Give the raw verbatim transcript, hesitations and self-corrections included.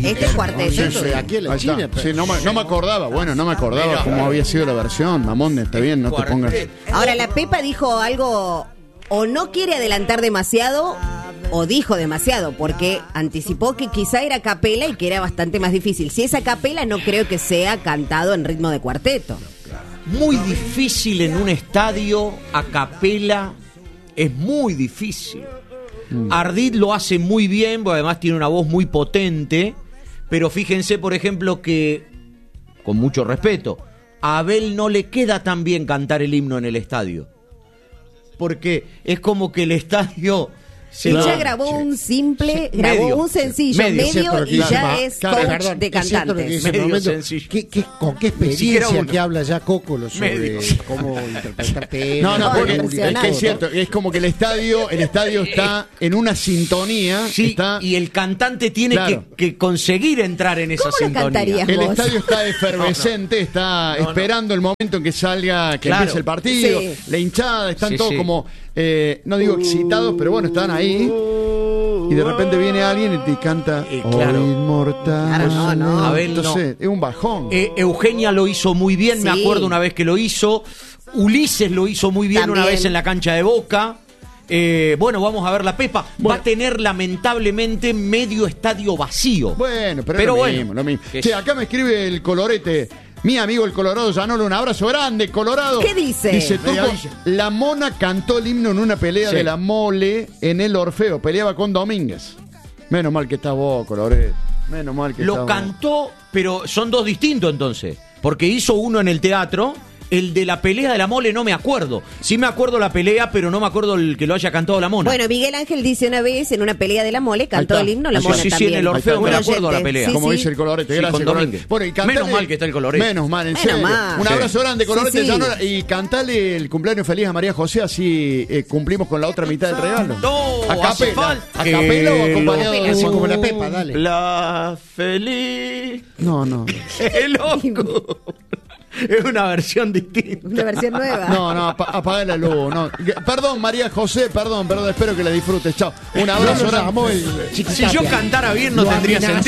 Este es cuarteto. Sí, sí, aquí en la China. Sí, no, me, no me acordaba, bueno, no me acordaba cómo había sido la versión. Mamón, está bien, no te pongas. Ahora, la Pepa dijo algo, o no quiere adelantar demasiado, o dijo demasiado, porque anticipó que quizá era a capela y que era bastante más difícil. Si es a capela, no creo que sea cantado en ritmo de cuarteto. Muy difícil en un estadio, a capela, es muy difícil. Mm. Ardit lo hace muy bien, porque además tiene una voz muy potente, pero fíjense, por ejemplo, que, con mucho respeto, a Abel no le queda tan bien cantar el himno en el estadio. Porque es como que el estadio... Ella no, grabó un simple, sí, grabó medio, un sencillo, medio, medio y claro, ya claro, es claro, coach perdón, de cantantes. Medio momento, sencillo. ¿Qué, qué, ¿Con qué experiencia que habla ya Cócolo sobre medio. cómo interpretar temas? No, no, porque no, es que es cierto, es como que el estadio, el estadio está en una sintonía. Sí, está, y el cantante tiene claro. que, que conseguir entrar en esa ¿Cómo sintonía. lo cantarías El vos? estadio está efervescente, está No, no. esperando el momento en que salga, que Claro. empiece el partido. Sí. La hinchada, están Sí, todos sí. como, eh, no digo excitados, pero bueno, están ahí. Y de repente viene alguien y te canta Eh, claro. "Oh, inmortal". Claro, no, no. Abel, no. Entonces, es un bajón. Eh, Eugenia lo hizo muy bien, me Sí. acuerdo una vez que lo hizo. Ulises lo hizo muy bien También. una vez en la cancha de Boca. Eh, bueno, vamos a ver la Pepa. Bueno. Va a tener lamentablemente medio estadio vacío. Bueno, pero, Pero es lo bueno. mismo, lo mismo. Que Che, es- acá me escribe el colorete. Mi amigo el Colorado Zanolo, un abrazo grande, Colorado. ¿Qué dice? Dice, Media Tuco, villa. la Mona cantó el himno en una pelea Sí. de la Mole en el Orfeo. Peleaba con Domínguez. Menos mal que estás vos, Colorete. Menos mal que Lo estás cantó, pero son dos distintos entonces. Porque hizo uno en el teatro. El de la pelea de la Mole no me acuerdo. Sí me acuerdo la pelea, pero no me acuerdo el que lo haya cantado la Mona. Bueno, Miguel Ángel dice una vez en una pelea de la Mole, cantó está. el himno, la Sí, Mona sí, sí, también. en el Orfeo me Un la acuerdo la oyente. pelea. Sí, Como sí. dice el Colorete, Sí, gracias, con Colorete. Domínguez. Bueno, y cantale- Menos mal que está el Colorete. Menos mal, en Menos serio. mal. Un Sí. abrazo grande, Sí, Colorete. sí. Zanolo. Y cantale el cumpleaños feliz a María José, así eh, cumplimos con la otra mitad del regalo. No, a hace capela. falta ¿A que capela o acompañado lo- de Así un- como la Pepa, dale. La feliz. No, no. ¡Qué loco! Es una versión distinta. Una versión nueva. No, no, apa- apaga la luz. No. Perdón, María José, perdón, perdón, espero que la disfrutes. Chao. Un abrazo No lo grande. llamó el Si Chiquitapia. yo cantara bien no Lo tendría amenazó. sentido.